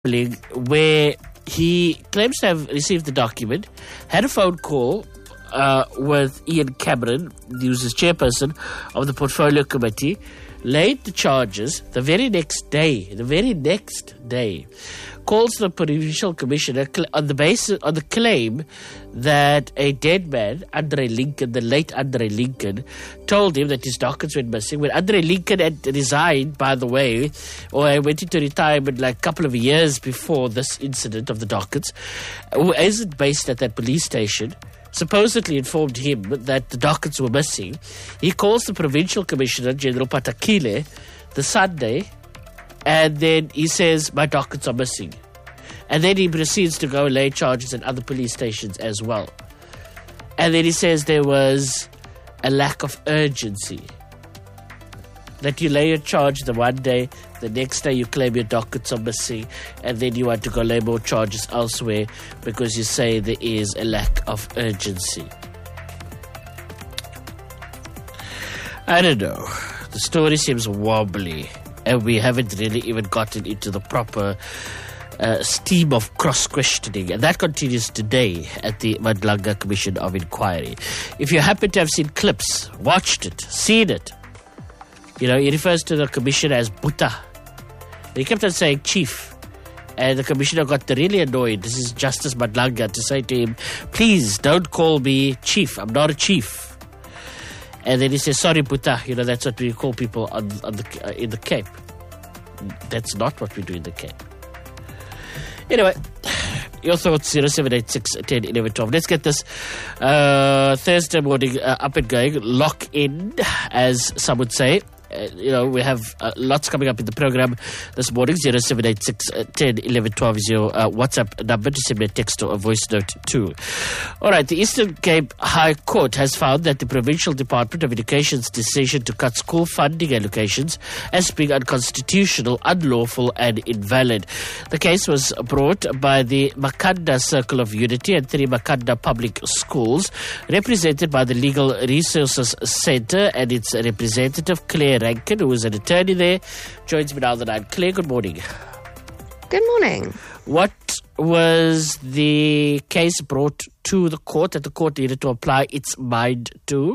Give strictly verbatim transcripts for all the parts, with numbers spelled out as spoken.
where he claims to have received the document, had a phone call uh, with Ian Cameron, he was his chairperson of the Portfolio Committee, laid the charges the very next day, the very next day, calls the Provincial Commissioner on the basis on the claim that a dead man, Andre Lincoln, the late Andre Lincoln, told him that his dockets went missing. When Andre Lincoln had resigned, by the way, or went into retirement like a couple of years before this incident of the dockets, who isn't based at that police station, supposedly informed him that the dockets were missing. He calls the Provincial Commissioner, General Patakile, the Sunday, and then he says, my dockets are missing. And then he proceeds to go lay charges at other police stations as well. And then he says there was a lack of urgency. That you lay your charge the one day, the next day you claim your dockets are missing, and then you want to go lay more charges elsewhere because you say there is a lack of urgency. I don't know. The story seems wobbly, and we haven't really even gotten into the proper uh, steam of cross-questioning, and that continues today at the Madlanga Commission of Inquiry. If you happen to have seen clips, watched it, seen it, you know, he refers to the commissioner as Buta. He kept on saying chief, and the commissioner got really annoyed. This is Justice Madlanga to say to him, please don't call me chief, I'm not a chief. And then he says, sorry, Buta, you know, that's what we call people on, on the, uh, in the Cape. That's not what we do in the Cape. Anyway, your thoughts, zero seven eight six, one zero, one one, one two. Let's get this uh, Thursday morning uh, up and going. Lock in, as some would say. Uh, you know, we have uh, lots coming up in the program this morning. zero seven eight six, one zero, one one, one two is your uh, WhatsApp number to send me a text or a voice note too. All right, the Eastern Cape High Court has found that the Provincial Department of Education's decision to cut school funding allocations as being unconstitutional, unlawful and invalid. The case was brought by the Makanda Circle of Unity and three Makanda Public Schools, represented by the Legal Resources Centre and its representative, Claire Rankin, who is an attorney there, joins me now on the line. Claire, good morning. Good morning. What was the case brought to the court that the court needed to apply its mind to?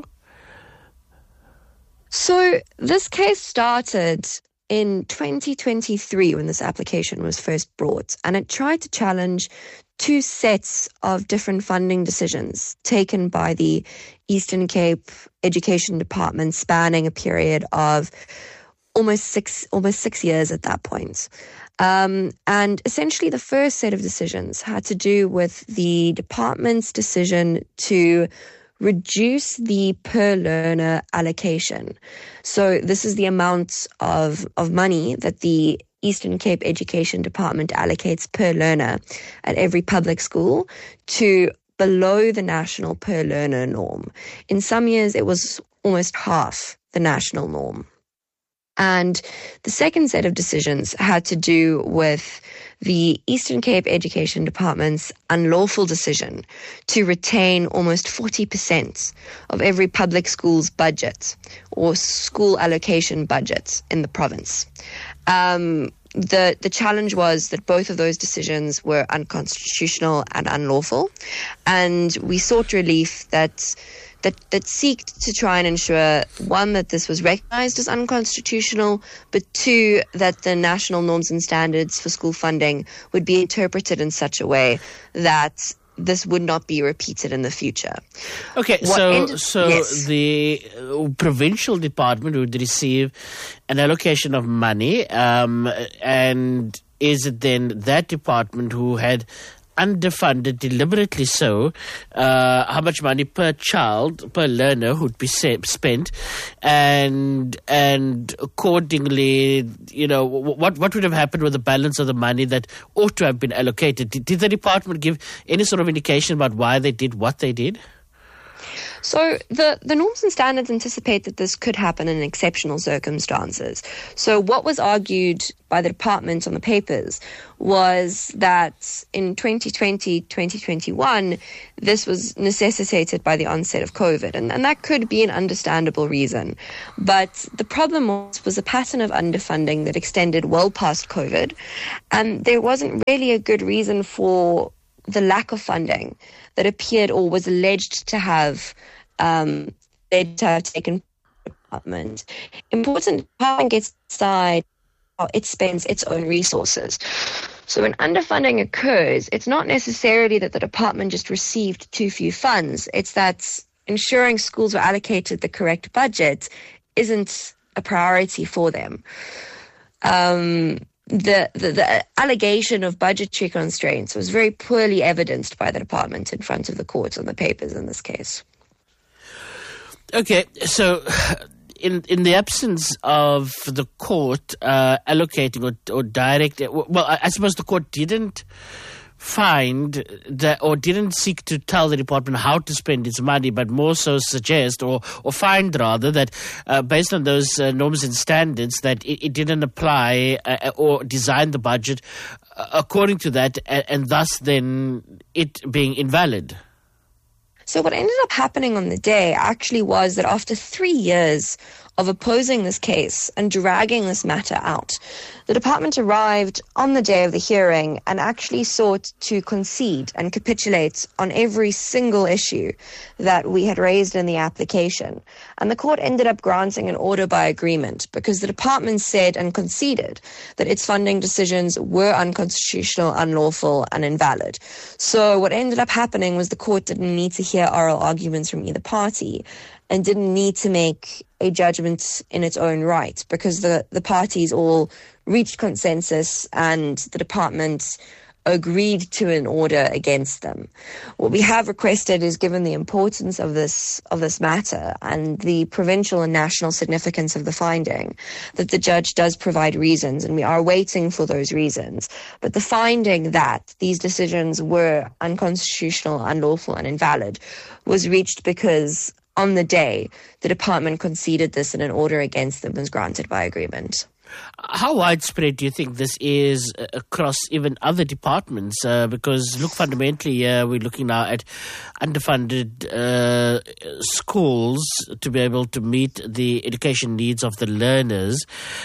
So this case started in twenty twenty-three when this application was first brought, and it tried to challenge two sets of different funding decisions taken by the Eastern Cape Education Department, spanning a period of almost six almost six years at that point. Um, and essentially the first set of decisions had to do with the department's decision to reduce the per learner allocation. So this is the amount of, of money that the Eastern Cape Education Department allocates per learner at every public school to below the national per learner norm. In some years, it was almost half the national norm. And the second set of decisions had to do with the Eastern Cape Education Department's unlawful decision to retain almost forty percent of every public school's budget or school allocation budget in the province. Um, the, the challenge was that both of those decisions were unconstitutional and unlawful, and we sought relief that that that seeked to try and ensure, one, that this was recognized as unconstitutional, but two, that the national norms and standards for school funding would be interpreted in such a way that this would not be repeated in the future. Okay, What so ended, so yes. the uh, provincial department would receive an allocation of money, um, and is it then that department who had underfunded, deliberately so, uh, how much money per child, per learner would be se- spent, and and accordingly, you know, what what would have happened with the balance of the money that ought to have been allocated? Did, did the department give any sort of indication about why they did what they did? So the, the norms and standards anticipate that this could happen in exceptional circumstances. So what was argued by the department on the papers was that in twenty twenty, twenty twenty-one, this was necessitated by the onset of COVID. And, and that could be an understandable reason. But the problem was, was a pattern of underfunding that extended well past COVID. And there wasn't really a good reason for the lack of funding that appeared or was alleged to have um, led to have taken department. Important, the department gets to decide how it spends its own resources. So when underfunding occurs, it's not necessarily that the department just received too few funds. It's that ensuring schools were allocated the correct budget isn't a priority for them. Um, The, the the allegation of budgetary constraints was very poorly evidenced by the department in front of the court on the papers in this case. Okay, so in in the absence of the court uh, allocating or, or direct, well, I, I suppose the court didn't find that or didn't seek to tell the department how to spend its money, but more so suggest or, or find rather that uh, based on those uh, norms and standards that it, it didn't apply uh, or design the budget uh, according to that, and, and thus then it being invalid. So what ended up happening on the day actually was that after three years of opposing this case and dragging this matter out, the department arrived on the day of the hearing and actually sought to concede and capitulate on every single issue that we had raised in the application. And the court ended up granting an order by agreement because the department said and conceded that its funding decisions were unconstitutional, unlawful, and invalid. So what ended up happening was the court didn't need to hear oral arguments from either party and didn't need to make a judgment in its own right because the, the parties all reached consensus and the department agreed to an order against them. What we have requested is, given the importance of this of this matter and the provincial and national significance of the finding, that the judge does provide reasons, and we are waiting for those reasons. But the finding that these decisions were unconstitutional, unlawful, and invalid was reached because on the day the department conceded this and an order against them was granted by agreement. How widespread do you think this is across even other departments? Uh, because, look, fundamentally, uh, we're looking now at underfunded uh, schools to be able to meet the education needs of the learners.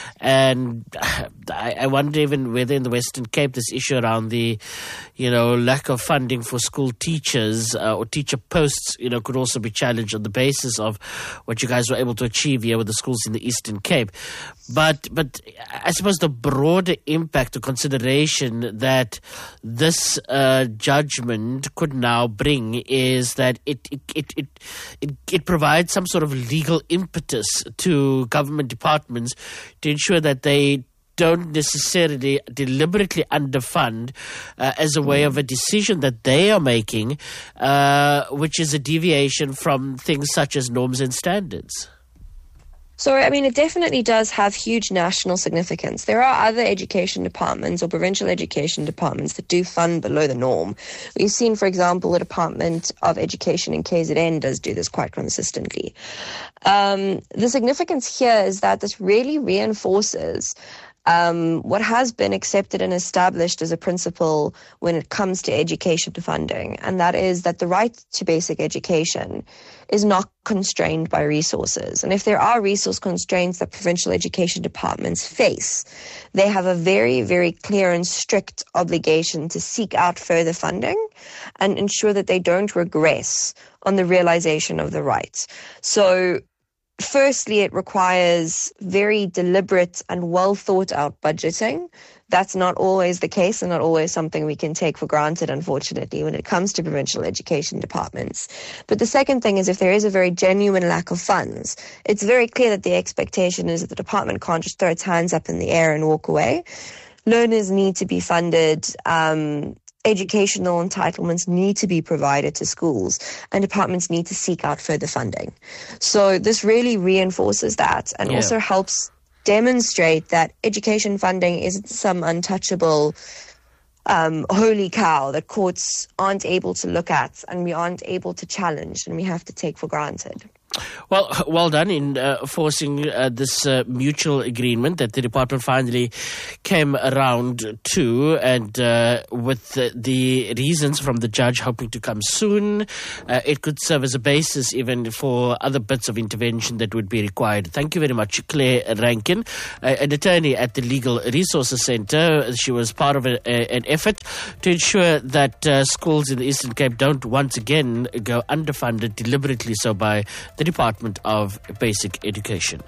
And I, I wonder even whether in the Western Cape this issue around the, you know, lack of funding for school teachers uh, or teacher posts, you know, could also be challenged on the basis of what you guys were able to achieve here with the schools in the Eastern Cape. But but I suppose the broader impact or consideration that this uh, judgment could now bring is that it it, it it it it provides some sort of legal impetus to government departments to ensure that they don't necessarily deliberately underfund uh, as a way of a decision that they are making, uh, which is a deviation from things such as norms and standards. So, I mean, it definitely does have huge national significance. There are other education departments or provincial education departments that do fund below the norm. We've seen, for example, the Department of Education in K Z N does do this quite consistently. Um, the significance here is that this really reinforces Um, what has been accepted and established as a principle when it comes to education funding, and that is that the right to basic education is not constrained by resources. And if there are resource constraints that provincial education departments face, they have a very, very clear and strict obligation to seek out further funding and ensure that they don't regress on the realization of the rights. So firstly, it requires very deliberate and well thought out budgeting. That's not always the case and not always something we can take for granted, unfortunately, when it comes to provincial education departments. But the second thing is, if there is a very genuine lack of funds, it's very clear that the expectation is that the department can't just throw its hands up in the air and walk away. Learners need to be funded. Um, Educational entitlements need to be provided to schools, and departments need to seek out further funding. So this really reinforces that and yeah. also helps demonstrate that education funding isn't some untouchable um, holy cow that courts aren't able to look at and we aren't able to challenge and we have to take for granted. Well, well done in uh, forcing uh, this uh, mutual agreement that the department finally came around to, and uh, with the, the reasons from the judge hoping to come soon, uh, it could serve as a basis even for other bits of intervention that would be required. Thank you very much, Claire Rankin, uh, an attorney at the Legal Resources Centre. She was part of a, a, an effort to ensure that uh, schools in the Eastern Cape don't once again go underfunded, deliberately so by the Department of Basic Education.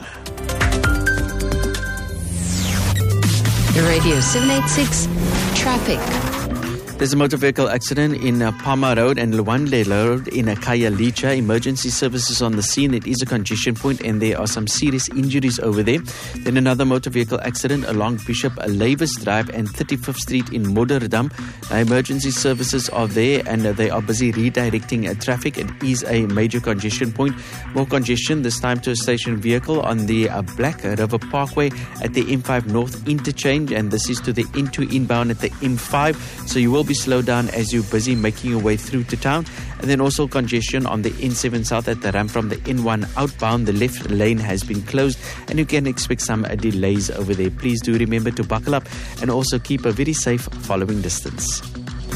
Radio seven eighty-six Traffic. There's a motor vehicle accident in uh, Palma Road and Luande Road in uh, Khayelitsha. Emergency services on the scene. It is a congestion point and there are some serious injuries over there. Then another motor vehicle accident along Bishop Lavis Drive and thirty-fifth Street in Modderdaam. Uh, emergency services are there and uh, they are busy redirecting uh, traffic. It is a major congestion point. More congestion, this time to a station vehicle on the uh, Black River Parkway at the M five North interchange, and this is to the N two inbound at the M five. So you will be slowed down as you're busy making your way through to town. And then also congestion on the N seven South at the ramp from the N one outbound. The left lane has been closed and you can expect some uh, delays over there. Please do remember to buckle up and also keep a very safe following distance.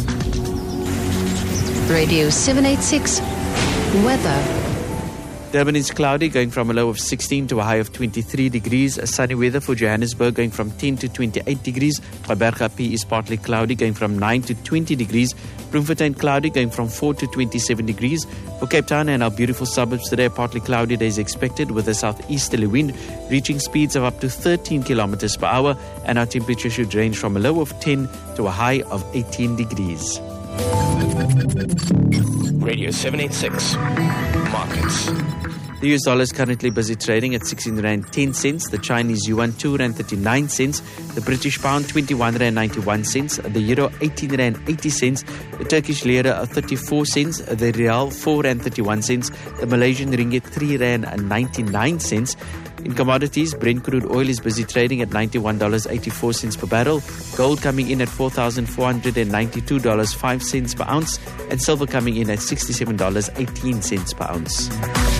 Radio seven eighty-six Weather. Durban is cloudy, going from a low of sixteen to a high of twenty-three degrees. Sunny weather for Johannesburg, going from ten to twenty-eight degrees. Gqeberha P is partly cloudy, going from nine to twenty degrees. Bloemfontein cloudy, going from four to twenty-seven degrees. For Cape Town and our beautiful suburbs today, partly cloudy days expected with a southeasterly wind reaching speeds of up to thirteen kilometers per hour, and our temperature should range from a low of ten to a high of eighteen degrees. Radio seven eighty-six Markets. The U S dollar is currently busy trading at sixteen rand ten cents. The Chinese yuan two rand thirty-nine cents. The British pound twenty-one rand ninety-one cents. The euro eighteen rand eighty cents. The Turkish lira thirty-four cents. The rial four rand thirty-one cents. The Malaysian ringgit three rand ninety-nine cents. In commodities, Brent crude oil is busy trading at ninety-one dollars and eighty-four cents per barrel. Gold coming in at four thousand four hundred ninety-two dollars and five cents per ounce. And silver coming in at sixty-seven dollars and eighteen cents per ounce.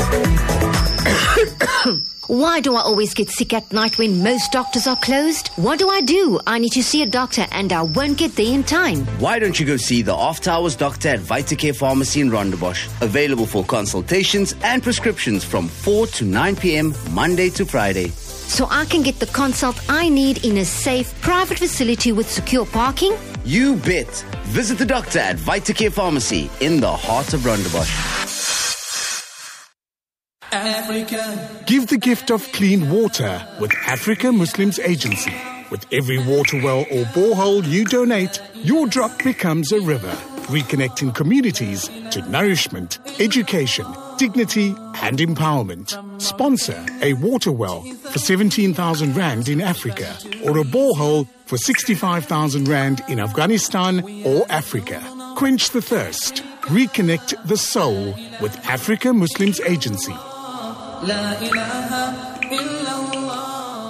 Why do I always get sick at night when most doctors are closed? What do I do? I need to see a doctor and I won't get there in time. Why don't you go see the After Hours doctor at Vitacare Pharmacy in Rondebosch? Available for consultations and prescriptions from four to nine p.m. Monday to Friday. So I can get the consult I need in a safe, private facility with secure parking? You bet. Visit the doctor at Vitacare Pharmacy in the heart of Rondebosch. Africa. Give the gift of clean water with Africa Muslims Agency. With every water well or borehole you donate, your drop becomes a river, reconnecting communities to nourishment, education, dignity and empowerment. Sponsor a water well for seventeen thousand rand in Africa or a borehole for sixty-five thousand rand in Afghanistan or Africa. Quench the thirst. Reconnect the soul with Africa Muslims Agency. La ilaha illallah.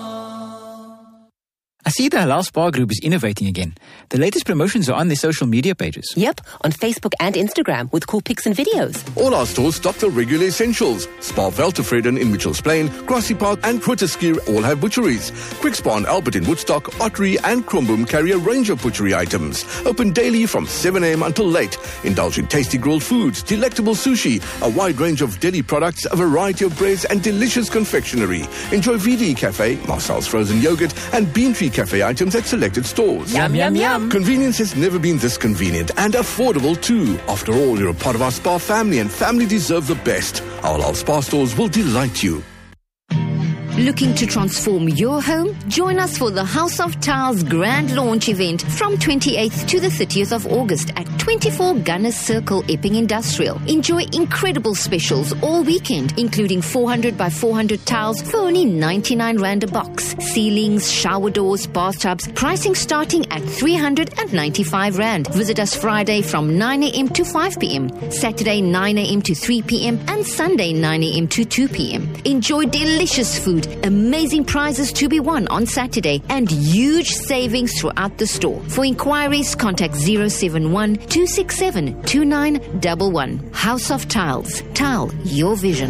I see the Halal Spa Group is innovating again. The latest promotions are on their social media pages. Yep, on Facebook and Instagram with cool pics and videos. All our stores stock the regular essentials. Spa Veltevreden in Mitchells Plain, Grassy Park and Proteskier all have butcheries. Quick Spa and Albert in Woodstock, Ottery and Kromboom carry a range of butchery items. Open daily from seven a.m. until late. Indulge in tasty grilled foods, delectable sushi, a wide range of deli products, a variety of breads and delicious confectionery. Enjoy V D Cafe, Marcel's frozen yogurt and Bean Tree Cafe items at selected stores. Yum, yum, yum. Convenience has never been this convenient and affordable too. After all, you're a part of our spa family and family deserve the best. Our Halal Spa stores will delight you. Looking to transform your home? Join us for the House of Tiles Grand Launch event from twenty-eighth to the thirtieth of August at twenty-four Gunners Circle, Epping Industrial. Enjoy incredible specials all weekend, including four hundred by four hundred tiles for only ninety-nine rand a box. Ceilings, shower doors, bathtubs, pricing starting at three hundred ninety-five rand. Visit us Friday from nine a.m. to five p.m., Saturday nine a.m. to three p.m. and Sunday nine a.m. to two p.m. Enjoy delicious food amazing prizes to be won on Saturday, and huge savings throughout the store. For inquiries, contact zero seven one, two six seven, two nine one one. House of Tiles. Tile your vision.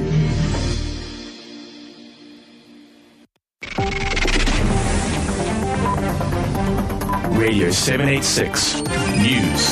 Radio seven eighty-six News.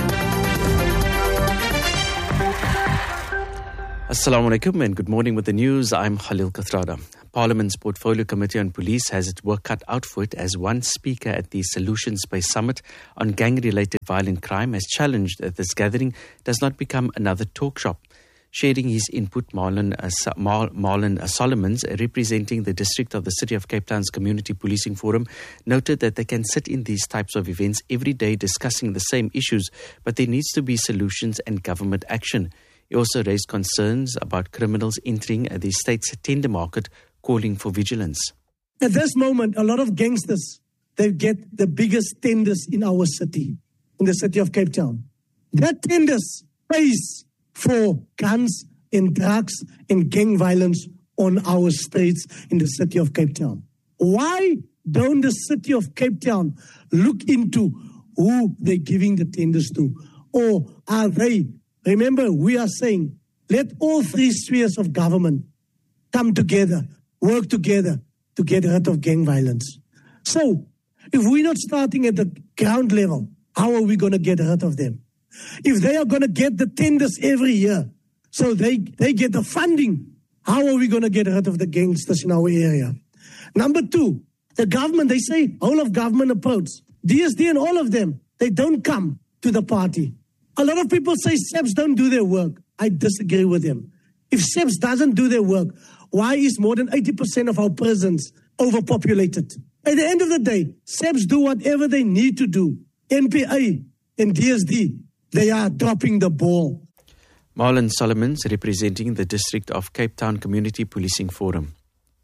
Assalamu alaikum and good morning with the news. I'm Khalil Kathrada. Parliament's Portfolio Committee on Police has its work cut out for it as one speaker at the Solutions-Based Summit on gang-related violent crime has challenged that this gathering does not become another talk shop. Sharing his input, Marlon, uh, Mar- Marlon uh, Solomons, uh, representing the district of the City of Cape Town's Community Policing Forum, noted that they can sit in these types of events every day discussing the same issues, but there needs to be solutions and government action. He also raised concerns about criminals entering uh, the state's tender market, calling for vigilance. At this moment, a lot of gangsters, they get the biggest tenders in our city, in the City of Cape Town. That tenders pays for guns and drugs and gang violence on our streets in the City of Cape Town. Why don't the City of Cape Town look into who they're giving the tenders to? Or are they, remember we are saying, let all three spheres of government come together, work together to get rid of gang violence. So, if we're not starting at the ground level, how are we going to get rid of them? If they are going to get the tenders every year, so they, they get the funding, how are we going to get rid of the gangsters in our area? Number two, the government, they say whole of government approach. D S D and all of them, they don't come to the party. A lot of people say S A P S don't do their work. I disagree with them. If S A P S doesn't do their work, why is more than eighty percent of our prisons overpopulated? At the end of the day, S A P S do whatever they need to do. N P A and D S D, they are dropping the ball. Marlon Solomons, representing the District of Cape Town Community Policing Forum.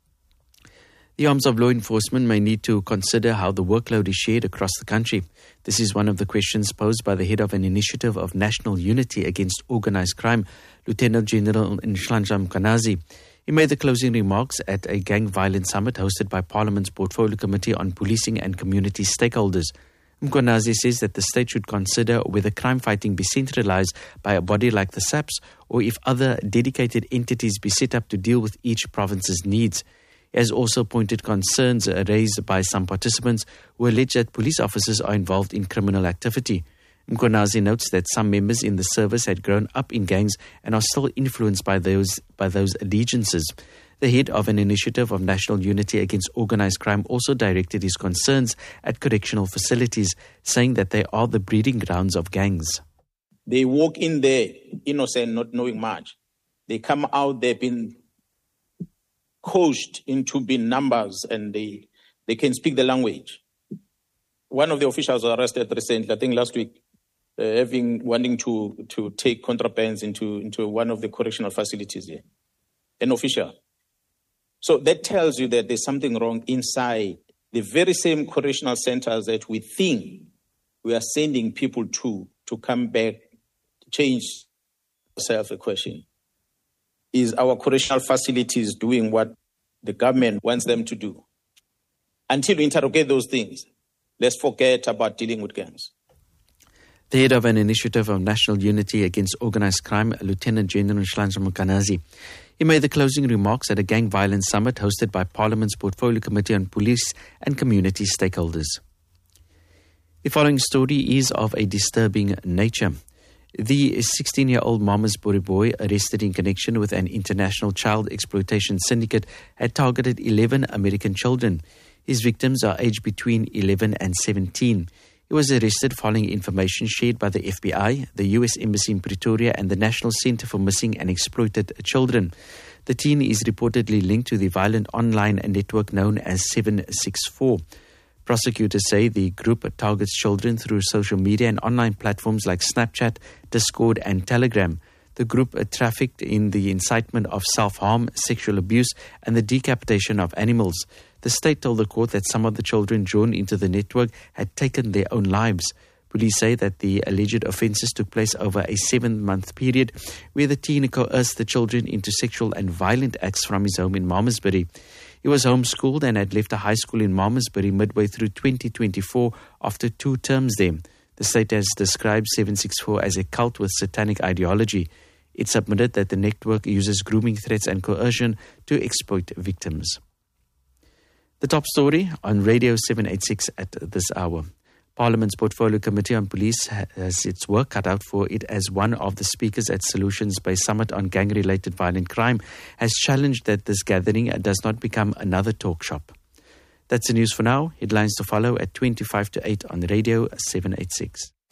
The arms of law enforcement may need to consider how the workload is shared across the country. This is one of the questions posed by the head of an initiative of national unity against organized crime, Lieutenant General Nhlanhla Mkhwanazi. He made the closing remarks at a gang violence summit hosted by Parliament's Portfolio Committee on Policing and Community Stakeholders. Mkhwanazi says that the state should consider whether crime fighting be centralized by a body like the S A P S or if other dedicated entities be set up to deal with each province's needs. He has also pointed concerns raised by some participants who allege that police officers are involved in criminal activity. Mkhwanazi notes that some members in the service had grown up in gangs and are still influenced by those by those allegiances. The head of an initiative of national unity against organized crime also directed his concerns at correctional facilities, saying that they are the breeding grounds of gangs. They walk in there innocent, not knowing much. They come out, they've been coached into being numbers and they, they can speak the language. One of the officials was arrested recently, I think last week, uh, having wanting to, to take contrabands into, into one of the correctional facilities here. An official. So that tells you that there's something wrong inside the very same correctional centers that we think we are sending people to, to come back, change ourselves a question. Is our correctional facilities doing what the government wants them to do? Until we interrogate those things, let's forget about dealing with gangs. The head of an initiative of national unity against organized crime, Lieutenant General Nhlanhla Mkhwanazi. He made the closing remarks at a gang violence summit hosted by Parliament's Portfolio Committee on Police and Community Stakeholders. The following story is of a disturbing nature. The sixteen-year-old Mamas Boy arrested in connection with an international child exploitation syndicate had targeted eleven American children. His victims are aged between eleven and seventeen. He was arrested following information shared by the F B I, the U S Embassy in Pretoria and the National Center for Missing and Exploited Children. The teen is reportedly linked to the violent online network known as seven six four. Prosecutors say the group targets children through social media and online platforms like Snapchat, Discord and Telegram. The group trafficked in the incitement of self-harm, sexual abuse and the decapitation of animals. The state told the court that some of the children drawn into the network had taken their own lives. Police say that the alleged offences took place over a seven-month period where the teen coerced the children into sexual and violent acts from his home in Malmesbury. He was homeschooled and had left a high school in Malmesbury midway through twenty twenty-four after two terms there. The state has described seven six four as a cult with satanic ideology. It submitted that the network uses grooming threats and coercion to exploit victims. The top story on Radio seven eighty-six at this hour. Parliament's Portfolio Committee on Police has its work cut out for it as one of the speakers at Solutions-Based Summit on Gang-Related Violent Crime has challenged that this gathering does not become another talk shop. That's the news for now. Headlines to follow at twenty-five to eight on Radio seven eighty-six.